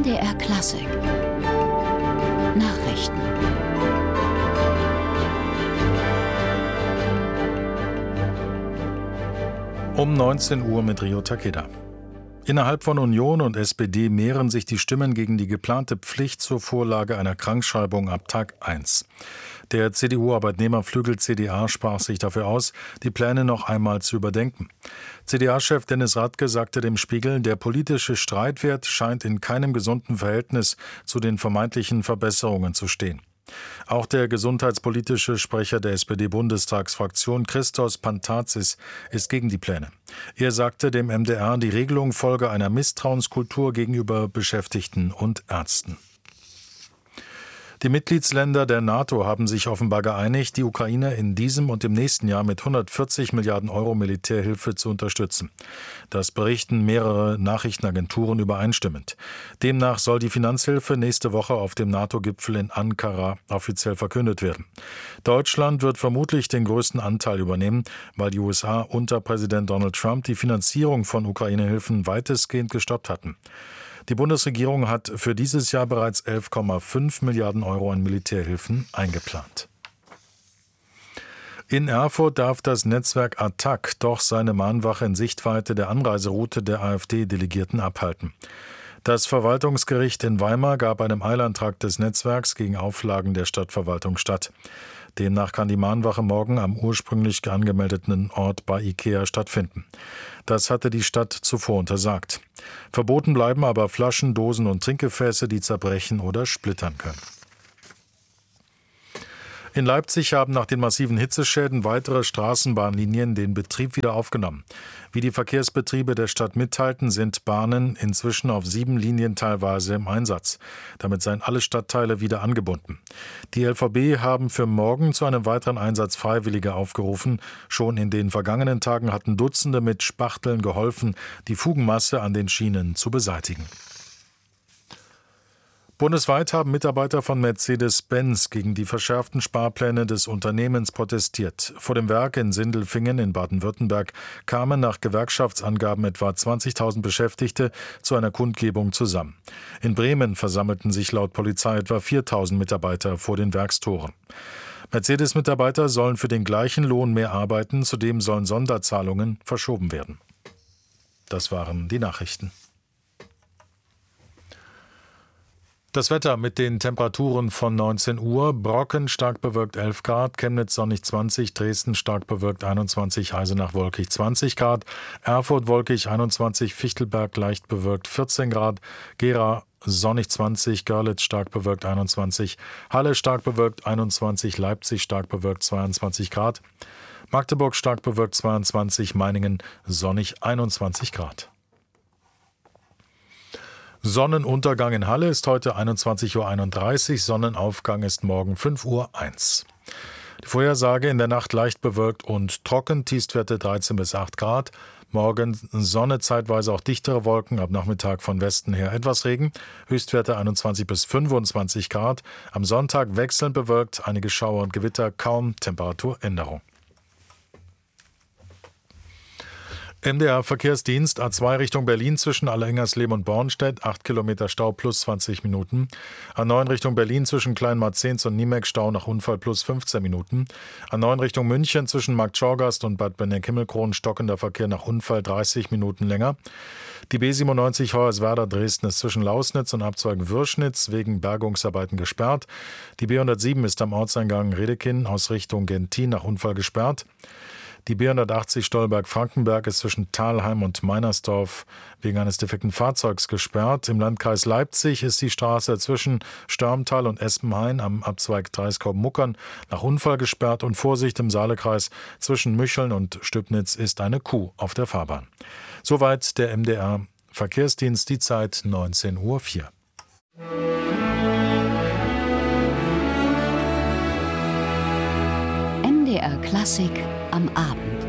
MDR Klassik Nachrichten. Um 19 Uhr mit Rio Takeda. Innerhalb von Union und SPD mehren sich die Stimmen gegen die geplante Pflicht zur Vorlage einer Krankschreibung ab Tag 1. Der CDU-Arbeitnehmerflügel CDA sprach sich dafür aus, die Pläne noch einmal zu überdenken. CDA-Chef Dennis Radke sagte dem Spiegel, der politische Streitwert scheint in keinem gesunden Verhältnis zu den vermeintlichen Verbesserungen zu stehen. Auch der gesundheitspolitische Sprecher der SPD-Bundestagsfraktion Christos Pantazis ist gegen die Pläne. Er sagte dem MDR, die Regelung folge einer Misstrauenskultur gegenüber Beschäftigten und Ärzten. Die Mitgliedsländer der NATO haben sich offenbar geeinigt, die Ukraine in diesem und im nächsten Jahr mit 140 Milliarden Euro Militärhilfe zu unterstützen. Das berichten mehrere Nachrichtenagenturen übereinstimmend. Demnach soll die Finanzhilfe nächste Woche auf dem NATO-Gipfel in Ankara offiziell verkündet werden. Deutschland wird vermutlich den größten Anteil übernehmen, weil die USA unter Präsident Donald Trump die Finanzierung von Ukraine-Hilfen weitestgehend gestoppt hatten. Die Bundesregierung hat für dieses Jahr bereits 11,5 Milliarden Euro an Militärhilfen eingeplant. In Erfurt darf das Netzwerk ATTAC doch seine Mahnwache in Sichtweite der Anreiseroute der AfD-Delegierten abhalten. Das Verwaltungsgericht in Weimar gab einem Eilantrag des Netzwerks gegen Auflagen der Stadtverwaltung statt. Demnach kann die Mahnwache morgen am ursprünglich angemeldeten Ort bei IKEA stattfinden. Das hatte die Stadt zuvor untersagt. Verboten bleiben aber Flaschen, Dosen und Trinkgefäße, die zerbrechen oder splittern können. In Leipzig haben nach den massiven Hitzeschäden weitere Straßenbahnlinien den Betrieb wieder aufgenommen. Wie die Verkehrsbetriebe der Stadt mitteilten, sind Bahnen inzwischen auf 7 Linien teilweise im Einsatz. Damit seien alle Stadtteile wieder angebunden. Die LVB haben für morgen zu einem weiteren Einsatz Freiwillige aufgerufen. Schon in den vergangenen Tagen hatten Dutzende mit Spachteln geholfen, die Fugenmasse an den Schienen zu beseitigen. Bundesweit haben Mitarbeiter von Mercedes-Benz gegen die verschärften Sparpläne des Unternehmens protestiert. Vor dem Werk in Sindelfingen in Baden-Württemberg kamen nach Gewerkschaftsangaben etwa 20.000 Beschäftigte zu einer Kundgebung zusammen. In Bremen versammelten sich laut Polizei etwa 4.000 Mitarbeiter vor den Werkstoren. Mercedes-Mitarbeiter sollen für den gleichen Lohn mehr arbeiten, zudem sollen Sonderzahlungen verschoben werden. Das waren die Nachrichten. Das Wetter mit den Temperaturen von 19 Uhr. Brocken stark bewölkt 11 Grad, Chemnitz sonnig 20, Dresden stark bewölkt 21, Eisenach wolkig 20 Grad, Erfurt wolkig 21, Fichtelberg leicht bewölkt 14 Grad, Gera sonnig 20, Görlitz stark bewölkt 21, Halle stark bewölkt 21, Leipzig stark bewölkt 22 Grad, Magdeburg stark bewölkt 22, Meiningen sonnig 21 Grad. Sonnenuntergang in Halle ist heute 21.31 Uhr, Sonnenaufgang ist morgen 5.01 Uhr. Die Vorhersage: in der Nacht leicht bewölkt und trocken, Tiefstwerte 13 bis 8 Grad. Morgen Sonne, zeitweise auch dichtere Wolken, ab Nachmittag von Westen her etwas Regen, Höchstwerte 21 bis 25 Grad. Am Sonntag wechselnd bewölkt, einige Schauer und Gewitter, kaum Temperaturänderung. MDR Verkehrsdienst, A2 Richtung Berlin zwischen Allerengersleben und Bornstedt, 8 Kilometer Stau plus 20 Minuten. A9 Richtung Berlin zwischen Kleinmarzens und Niemek, Stau nach Unfall plus 15 Minuten. A9 Richtung München zwischen Marktschorgast und Bad Benneck-Himmelkron, stockender Verkehr nach Unfall 30 Minuten länger. Die B97 Hoyerswerda Dresden ist zwischen Lausnitz und Abzweigen Würschnitz wegen Bergungsarbeiten gesperrt. Die B107 ist am Ortseingang Redekin aus Richtung Gentin nach Unfall gesperrt. Die B180 Stolberg-Frankenberg ist zwischen Thalheim und Meinersdorf wegen eines defekten Fahrzeugs gesperrt. Im Landkreis Leipzig ist die Straße zwischen Störmtal und Espenhain am Abzweig Dreiskaup-Muckern nach Unfall gesperrt. Und Vorsicht, im Saalekreis zwischen Mücheln und Stübnitz ist eine Kuh auf der Fahrbahn. Soweit der MDR Verkehrsdienst, die Zeit 19.04 Uhr. MDR Klassik am Abend.